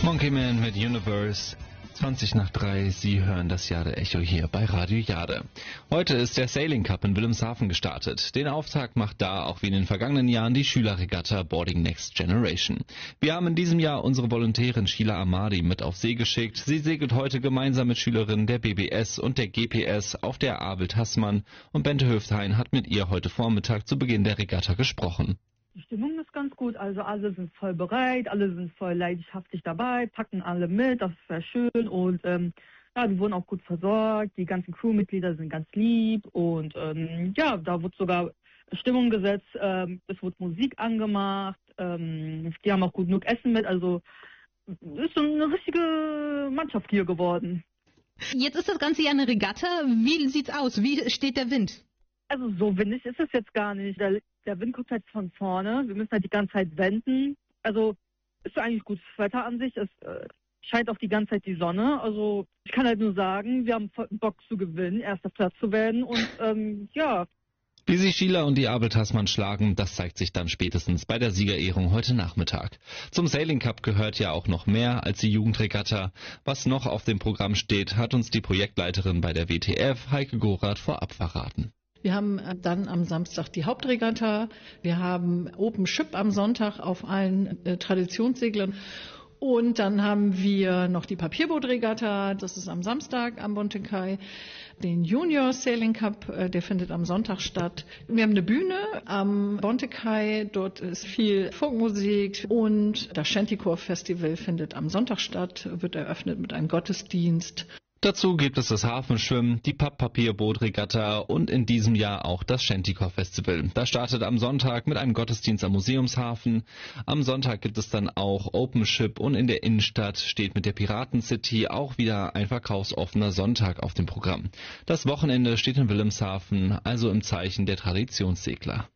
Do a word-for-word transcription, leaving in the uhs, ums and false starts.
Monkey Man mit Universe. zwanzig nach drei, Sie hören das Jade-Echo hier bei Radio Jade. Heute ist der Sailing Cup in Wilhelmshaven gestartet. Den Auftakt macht da, auch wie in den vergangenen Jahren, die Schülerregatta Boarding Next Generation. Wir haben in diesem Jahr unsere Volontärin Sheila Amadi mit auf See geschickt. Sie segelt heute gemeinsam mit Schülerinnen der B B S und der G P S auf der Abel Tasman und Bente Höfthein hat mit ihr heute Vormittag zu Beginn der Regatta gesprochen. Die Stimmung ist ganz gut, also alle sind voll bereit, alle sind voll leidenschaftlich dabei, packen alle mit, das ist sehr schön und ähm, ja, die wurden auch gut versorgt, die ganzen Crewmitglieder sind ganz lieb und ähm, ja, da wird sogar Stimmung gesetzt, ähm, es wird Musik angemacht, ähm, die haben auch gut genug Essen mit, also ist so eine richtige Mannschaft hier geworden. Jetzt ist das Ganze ja eine Regatta, wie sieht's aus, wie steht der Wind? Also so windig ist es jetzt gar nicht. Der, der Wind kommt halt von vorne. Wir müssen halt die ganze Zeit wenden. Also ist eigentlich gutes Wetter an sich. Es äh, scheint auch die ganze Zeit die Sonne. Also ich kann halt nur sagen, wir haben Bock zu gewinnen, erster Platz zu werden. Und ähm, ja. Wie sich Sheila und die Abel Tasman schlagen, das zeigt sich dann spätestens bei der Siegerehrung heute Nachmittag. Zum Sailing Cup gehört ja auch noch mehr als die Jugendregatta. Was noch auf dem Programm steht, hat uns die Projektleiterin bei der W T F, Heike Gorath, vorab verraten. Wir haben dann am Samstag die Hauptregatta, wir haben Open Ship am Sonntag auf allen äh, Traditionsseglern und dann haben wir noch die Papierbootregatta, das ist am Samstag am Bontekai, den Junior Sailing Cup, äh, der findet am Sonntag statt. Wir haben eine Bühne am Bontekai, dort ist viel Folkmusik und das Shantycore Festival findet am Sonntag statt, wird eröffnet mit einem Gottesdienst. Dazu gibt es das Hafenschwimmen, die Papp-Papier-Boot-Regatta und in diesem Jahr auch das Shantycore Festival. Das startet am Sonntag mit einem Gottesdienst am Museumshafen. Am Sonntag gibt es dann auch Open Ship und in der Innenstadt steht mit der Piraten City auch wieder ein verkaufsoffener Sonntag auf dem Programm. Das Wochenende steht in Wilhelmshaven, also im Zeichen der Traditionssegler.